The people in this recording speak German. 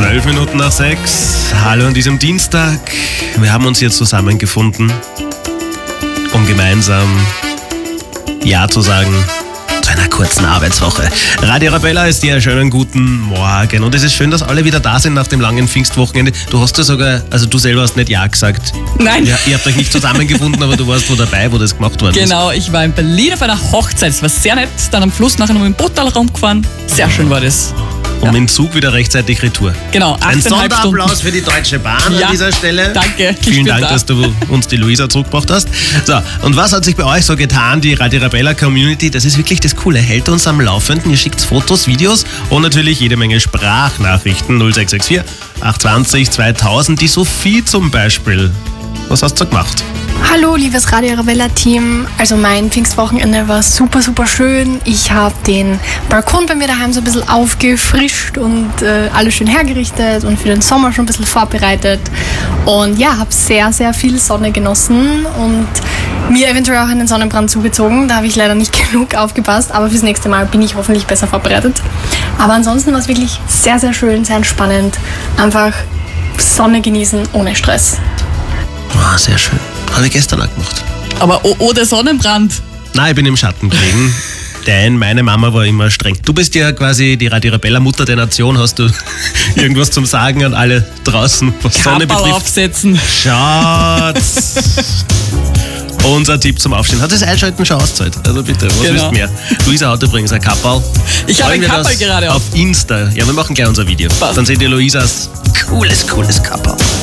6:12. Hallo an diesem Dienstag. Wir haben uns jetzt zusammengefunden, um gemeinsam Ja zu sagen zu einer kurzen Arbeitswoche. Radio Arabella ist dir einen schönen guten Morgen. Und es ist schön, dass alle wieder da sind nach dem langen Pfingstwochenende. Du hast ja sogar, also du selber hast nicht Ja gesagt. Nein. Ja, ihr habt euch nicht zusammengefunden, aber du warst wo dabei, wo das gemacht worden ist. Genau, ich war in Berlin auf einer Hochzeit. Es war sehr nett. Dann am Fluss nachher noch mit dem Boottal rumgefahren. Sehr schön war das. Und mit dem Zug wieder rechtzeitig retour. Genau, 8,5 Ein Stunden. Sonderapplaus für die Deutsche Bahn an dieser Stelle. Danke. Vielen Dank, dass du uns die Luisa zurückgebracht hast. So, und was hat sich bei euch so getan? Die Radio Arabella Community, das ist wirklich das Coole. Hält uns am Laufenden. Ihr schickt Fotos, Videos und natürlich jede Menge Sprachnachrichten. 0664 820 2000. Die Sophie zum Beispiel. Was hast du gemacht? Hallo, liebes Radio Arabella-Team. Also mein Pfingstwochenende war super, super schön. Ich habe den Balkon bei mir daheim so ein bisschen aufgefrischt und alles schön hergerichtet und für den Sommer schon ein bisschen vorbereitet. Und ja, habe sehr, sehr viel Sonne genossen und mir eventuell auch einen Sonnenbrand zugezogen. Da habe ich leider nicht genug aufgepasst, aber fürs nächste Mal bin ich hoffentlich besser vorbereitet. Aber ansonsten war es wirklich sehr, sehr schön, sehr entspannend. Einfach Sonne genießen ohne Stress. Ah, sehr schön. Habe ich gestern auch gemacht. Aber der Sonnenbrand. Nein, ich bin im Schatten gelegen. Denn meine Mama war immer streng. Du bist ja quasi die Radio Arabella Mutter der Nation. Hast du irgendwas zum Sagen an alle draußen, was Sonne Kapperl betrifft? aufsetzen. Schatz! Unser Tipp zum Aufstehen. Hat das Einschalten schon ausgezahlt? Also bitte, was Genau. willst du mehr? Luisa hat übrigens ein Kapperl. Ich habe ein Wollen wir Kapperl das gerade auf Insta. Ja, wir machen gleich unser Video. Passt. Dann seht ihr Luisas cooles Kapperl.